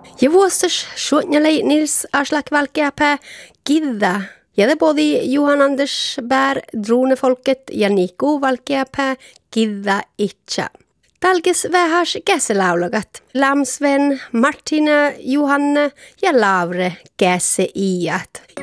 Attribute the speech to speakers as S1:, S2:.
S1: Ja vuosas suotnjalei Nils Aslak valkeapää kidda. Ja både Johan Anders Bär dronefolket ja Niku valkeapää kidda itcha. Talkes vähäs käselaulagat. Lamsven, Martina, Johanna ja Laure käse iät.